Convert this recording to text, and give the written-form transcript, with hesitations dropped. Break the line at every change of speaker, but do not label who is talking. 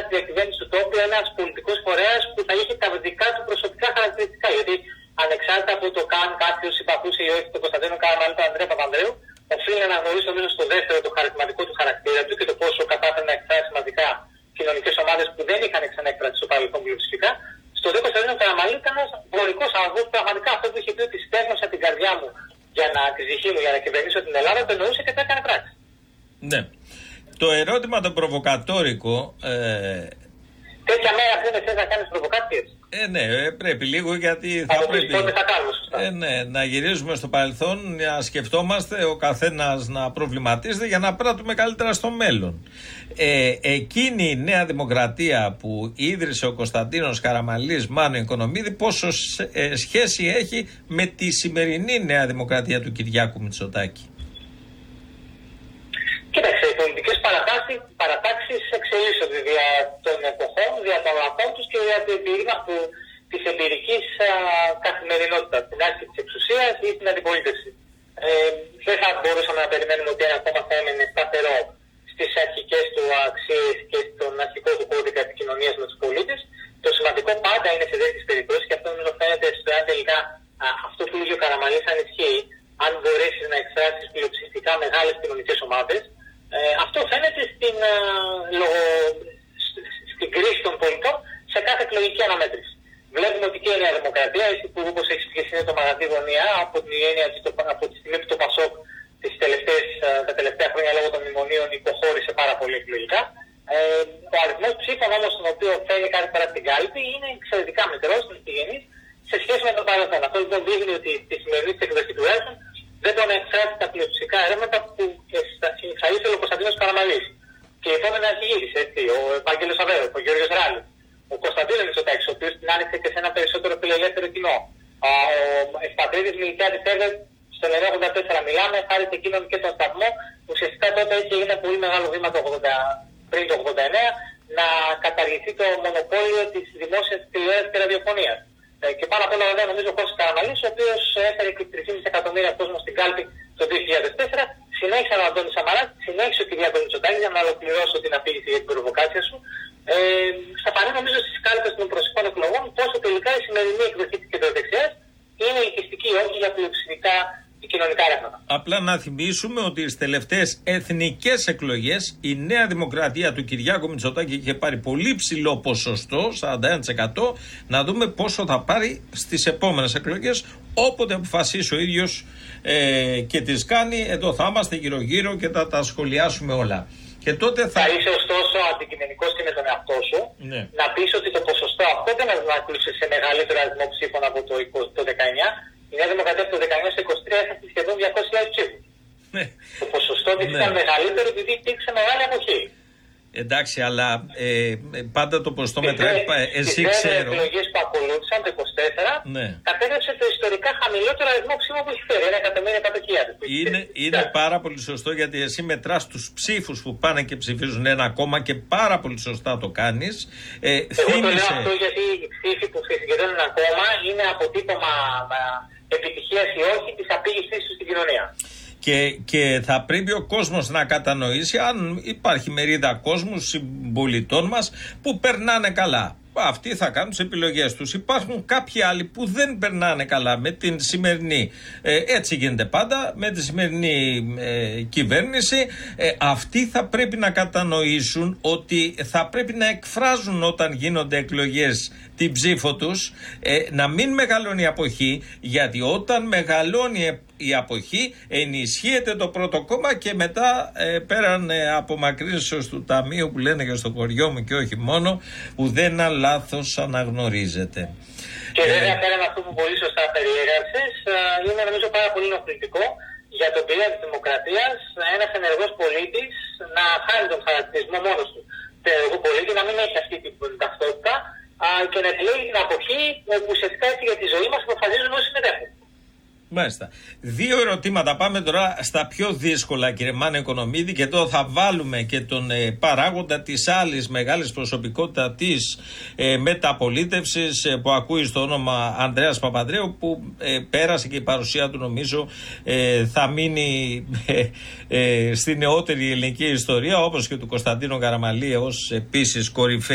στη διακυβέρνηση του τόπου ένας πολιτικός φορέας που θα είχε τα δικά του προσωπικά χαρακτηριστικά. Γιατί ανεξάρτητα από το καν κάποιος συμπαθούσε ή όχι τον Κωνσταντίνο Καραμαλή, τον Ανδρέα Παπανδρέου, οφείλει να αναγνωρίσει νομίζω στο δεύτερο το χαρισματικό του χαρακτήρα του και το πόσο κατάφερε να εκφράσει μαζικά κοινωνικές ομάδες που δεν είχαν ξαναεκφράσει στο παρελθόν πλειοψηφικά. Στο δε Κωνσταντίνο Καραμαλή ήταν ένας βορικός αγωγός, πραγματικά αυτό που είχε πει ότι στέγνωσα την καρδιά μου για τη ψυχή μου για να κυβερνήσω την Ελλάδα, το εννοούσε και το έκανε πράξη.
Ναι. Το ερώτημα το προβοκατόρικο.
Τέτοια μέρα πριν θες να κάνεις προβοκάτσιες.
Ναι, πρέπει λίγο γιατί θα πρέπει να γυρίζουμε στο παρελθόν, να σκεφτόμαστε ο καθένας να προβληματίζεται για να πράττουμε καλύτερα στο μέλλον. Εκείνη η Νέα Δημοκρατία που ίδρυσε ο Κωνσταντίνος Καραμαλής Μάνο Οικονομίδη, πόσο σχέση έχει με τη σημερινή Νέα Δημοκρατία του Κυριάκου Μητσοτάκη?
Κοίταξε, οι πολιτικές παρατάξεις εξελίσσονται δια των εποχών, δια των λαών τους και δια της εμπειρικής καθημερινότητας, την άσκηση της εξουσίας ή την αντιπολίτευση. Δεν θα μπορούσαμε να περιμένουμε ότι ένα κόμμα θα έμενε σταθερό στις αρχικές του αξίες και στον αρχικό του κώδικα επικοινωνίας με τους πολίτες. Το σημαντικό πάντα είναι σε τέτοιες περιπτώσεις, και αυτό νομίζω φαίνεται στο αν τελικά αυτό που λέει ο Καραμαλής αν ισχύει, αν μπορέσει να εκφράσει πλειοψηφικά μεγάλες κοινωνικές ομάδες. Αυτό φαίνεται στην κρίση των πολιτών σε κάθε εκλογική αναμέτρηση. Βλέπουμε ότι και η Νέα Δημοκρατία, εσύ που όπως έχεις πει είναι το μαγαζί γωνία, από την έννοια από τη στιγμή που το ΠΑΣΟΚ τα τελευταία χρόνια λόγω των μνημονίων υποχώρησε πάρα πολύ εκλογικά. Ο αριθμός ψήφων όμως τον οποίο φέρνει κάθε φορά στην κάλπη είναι εξαιρετικά μικρός, μυστηγενής, σε σχέση με το παρελθόν. Αυτό λοιπόν δείχνει ότι στη σημερινή εκδοχή του Έλσον δεν μπορεί να εκφράσει τα πλειοψηφικά αίρεματα που θα ήθελε ο Κωνσταντίνος Καραμαλής. Και οι επόμενοι αρχηγοί, ο Ευάγγελος Αβέροφ, ο Γιώργος Ράλης, ο Κωνσταντίνος Μητσοτάκης, ο οποίος την άνοιξε και σε ένα περισσότερο φιλελεύθερο κοινό, ο Ευπατρίδης Μιλιτιάδης Εύερ στο 1984. Μιλάμε χάρη σε εκείνον και τον σταθμό, ουσιαστικά τότε έτσι έγινε πολύ μεγάλο βήμα πριν το 1989 να καταργηθεί το μονοπόλιο της δημόσιας τηλεόρασης και ραδιοφωνίας. Και πάνω απ' όλα βέβαια νομίζω ο Κώστας Καραμαλής, ο οποίος έφερε και 3,5 εκατομμύρια κόσμο στην κάλπη το 2004, συνέχισε ο Αντώνης Σαμαράς, συνέχισε ο Κυριάκος Μητσοτάκης, για να ολοκληρώσω την απείληση για την προβοκάτσια σου. Θα φανεί νομίζω στις κάλπες των προσεχών εκλογών πόσο τελικά η σημερινή εκδοχή της κεντροδεξιάς είναι ελκυστική όχι για πλειοψηφικά κοινωνικά ρεύματα.
Απλά να θυμίσουμε ότι στις τελευταίες εθνικές εκλογές η Νέα Δημοκρατία του Κυριάκου Μητσοτάκη είχε πάρει πολύ ψηλό ποσοστό, 41%. Να δούμε πόσο θα πάρει στις επόμενες εκλογές, όποτε αποφασίσει ο ίδιος και τις κάνει. Εδώ θα είμαστε γύρω-γύρω και θα τα σχολιάσουμε όλα. Και τότε θα
είσαι ωστόσο αντικειμενικός και με τον εαυτό σου, να πεις ότι το ποσοστό αυτό δεν ανακλούσε σε μεγαλύτερο αριθμό ψήφων από το 19. Η Νέα Δημοκρατία από το 19 στο 23 έχασε σχεδόν 200.000 ψήφους. Το ποσοστό της ήταν μεγαλύτερο επειδή υπήρξε μεγάλη αποχή.
Εντάξει, αλλά πάντα το ποσοστό μετράει. Εσύ ξέρω.
Οι εκλογές που ακολούθησαν το 24 κατέγραψε το ιστορικά χαμηλότερο αριθμό ψήφων που έχει φέρει. 1.100.000.
Είναι πάρα πολύ σωστό, γιατί εσύ μετράς τους ψήφους που πάνε και ψηφίζουν ένα κόμμα και πάρα πολύ σωστά το κάνεις.
Εγώ το λέω αυτό γιατί οι ψήφοι που συγκεντρώνουν ένα κόμμα είναι αποτύπωμα επιτυχίας ή όχι της απήγησής του στην κοινωνία.
Και θα πρέπει ο κόσμος να κατανοήσει, αν υπάρχει μερίδα κόσμου συμπολιτών μας που περνάνε καλά. Αυτοί θα κάνουν τις επιλογές τους. Υπάρχουν κάποιοι άλλοι που δεν περνάνε καλά με την σημερινή. Έτσι γίνεται πάντα με τη σημερινή κυβέρνηση. Αυτοί θα πρέπει να κατανοήσουν ότι θα πρέπει να εκφράζουν όταν γίνονται εκλογές την ψήφο τους, να μην μεγαλώνει η αποχή, γιατί όταν μεγαλώνει η αποχή ενισχύεται το πρώτο κόμμα και μετά πέραν απομακρύνσεως του ταμείου που λένε και στο χωριό μου και όχι μόνο, που δεν λάθος αναγνωρίζεται.
Και βέβαια πέραν αυτού που πολύ σωστά περιέγραψες, είναι νομίζω πάρα πολύ ενοχλητικό για τον πυρήνα της δημοκρατίας ένας ενεργός πολίτης να χάνει τον χαρακτηρισμό μόνος του του ενεργού πολίτη, να μην έχει αυτή την ταυτότητα και να επιλέγει την αποχή που ουσιαστικά έτσι για τη ζωή μας αποφασίζουν όσοι συμμετέχουν.
Μάλιστα. Δύο ερωτήματα. Πάμε τώρα στα πιο δύσκολα, κύριε Μάνο Οικονομίδη, και εδώ θα βάλουμε και τον παράγοντα της άλλης μεγάλης προσωπικότητα της μεταπολίτευσης που ακούει στο όνομα Ανδρέας Παπανδρέου, που πέρασε και η παρουσία του νομίζω θα μείνει στη νεότερη ελληνική ιστορία, όπως και του Κωνσταντίνου Καραμαλή ως επίσης κορυφαία